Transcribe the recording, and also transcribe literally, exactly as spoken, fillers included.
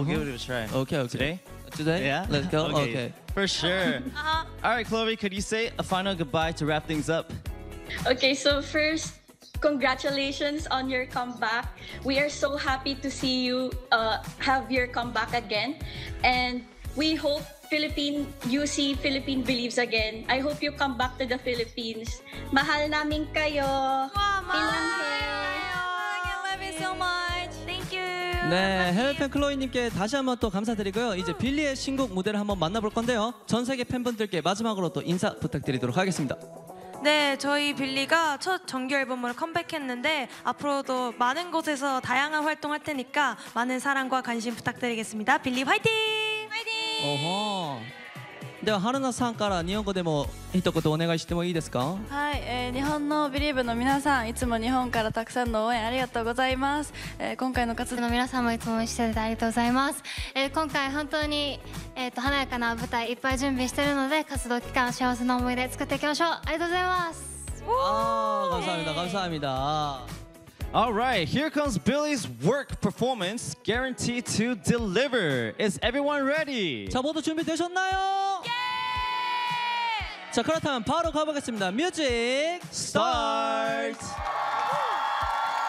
We'll give it a try. Okay, okay. Today? Today? Yeah? Let's go. Okay. Okay. For sure. Uh-huh. All right, Chloe, could you say a final goodbye to wrap things up? Okay, so first, congratulations on your comeback. We are so happy to see you uh, have your comeback again. And we hope Philippine, U C Philippine believes again. I hope you come back to the Philippines. Mahal namin kayo. Mama, Ilanghe. I love you so much. Thank you. 네, 해외팬 클로이님께 다시 한번 또 감사드리고요. 이제 빌리의 신곡 무대를 한번 만나볼 건데요. 전 세계 팬분들께 마지막으로 또 인사 부탁드리도록 하겠습니다. 네, 저희 빌리가 첫 정규 앨범으로 컴백했는데 앞으로도 많은 곳에서 다양한 활동할 테니까 많은 사랑과 관심 부탁드리겠습니다. 빌리 화이팅! 화이팅! 어허. では春菜さんから日本語でも一言お願いしてもいいですか？ はい、えー、日本のビリーブの皆さん、いつも日本からたくさんの応援ありがとうございます。えー、今回の活動の皆さんもいつも応援していただいてありがとうございます。えー、今回本当に、えー、と華やかな舞台いっぱい準備しているので活動期間幸せな思い出作っていきましょう。ありがとうございます。 아, 감사합니다. 감사합니다. All right, here comes Billy's work performance, guaranteed to deliver. Is everyone ready? 자, 모두 준비되셨나요? 자, 그렇다면 바로 가보겠습니다. 뮤직 Start!